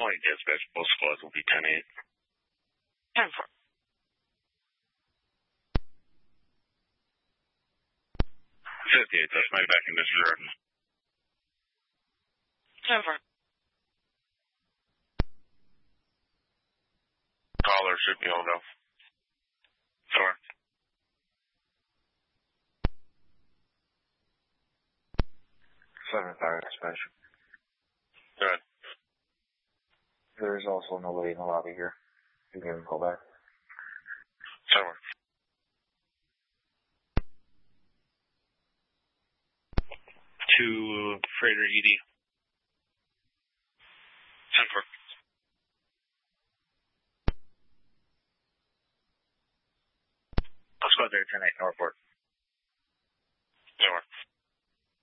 Point dispatch, both squads will be 10-8. 10-4. 58, that's my back in disregard. 10-4. Caller should be on now. 4. 7-5 dispatch. Good. There is also nobody in the lobby here. You can give him a call back. 7. 2 Freighter ED. 10-4. I'll squad there 10-8 Northport.